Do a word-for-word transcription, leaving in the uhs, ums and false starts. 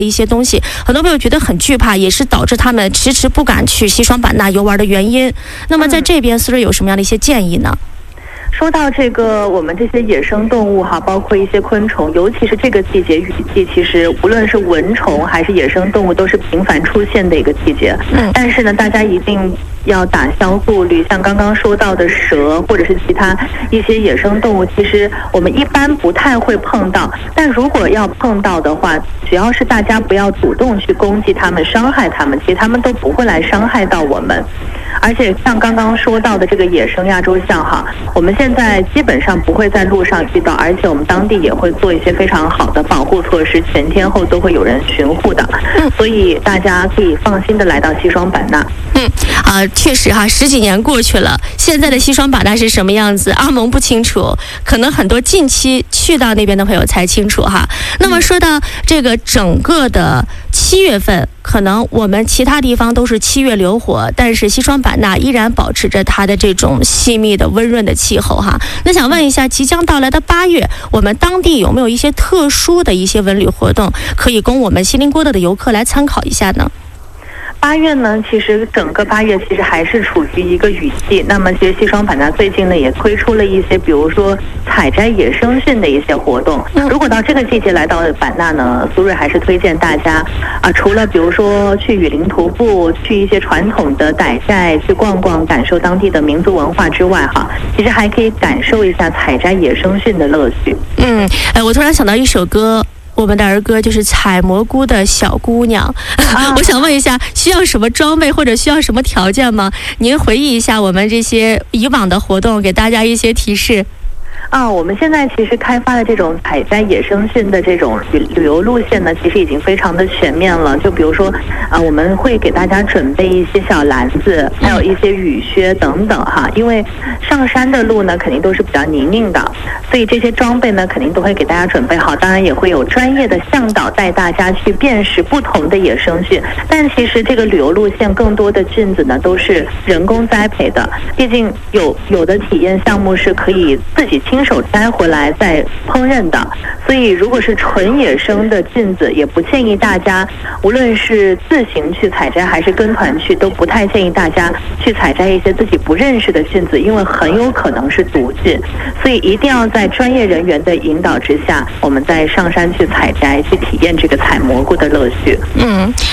一些东西，很多朋友觉得很惧怕，也是导致他们迟迟不敢去西双版纳游玩的原因。那么在这边思睿有什么样的一些建议呢？ 说到这个，我们这些野生动物哈，包括一些昆虫，尤其是这个季节雨季，其实无论是蚊虫还是野生动物，都是频繁出现的一个季节。嗯，但是呢，大家一定要打消顾虑，像刚刚说到的蛇或者是其他一些野生动物，其实我们一般不太会碰到，但如果要碰到的话，只要是大家不要主动去攻击它们、伤害它们，其实它们都不会来伤害到我们。而且像刚刚说到的这个野生亚洲象哈，我们现在基本上不会在路上遇到，而且我们当地也会做一些非常好的保护措施，全天候都会有人巡护的，所以大家可以放心的来到西双版纳。 嗯，啊、呃，确实哈，十几年过去了，现在的西双版纳是什么样子？阿蒙不清楚，可能很多近期去到那边的朋友才清楚哈。那么说到这个整个的七月份，可能我们其他地方都是七月流火，但是西双版纳依然保持着它的这种细密的温润的气候哈。那想问一下，即将到来的八月，我们当地有没有一些特殊的一些文旅活动，可以供我们锡林郭勒的游客来参考一下呢？ 八月呢，其实整个八月其实还是处于一个雨季。那么，其实西双版纳最近呢也推出了一些，比如说采摘野生菌的一些活动。如果到这个季节来到版纳呢，苏芮还是推荐大家啊，除了比如说去雨林徒步、去一些传统的傣寨去逛逛，感受当地的民族文化之外，哈，其实还可以感受一下采摘野生菌的乐趣。 嗯，哎，我突然想到一首歌。我们的儿歌就是采蘑菇的小姑娘、啊、我想问一下，需要什么装备或者需要什么条件吗？您回忆一下我们这些以往的活动，给大家一些提示。 啊，我们现在其实开发的这种采摘野生菌的这种旅旅游路线呢，其实已经非常的全面了。就比如说，啊，我们会给大家准备一些小篮子，还有一些雨靴等等哈。因为上山的路呢，肯定都是比较泥泞的，所以这些装备呢，肯定都会给大家准备好。当然也会有专业的向导带大家去辨识不同的野生菌。但其实这个旅游路线更多的菌子呢，都是人工栽培的。毕竟有有的体验项目是可以自己亲手摘回来再烹饪的，所以如果是纯野生的菌子，也不建议大家，无论是自行去采摘还是跟团去，都不太建议大家去采摘一些自己不认识的菌子，因为很有可能是毒菌，所以一定要在专业人员的引导之下，我们再上山去采摘，去体验这个采蘑菇的乐趣。 嗯，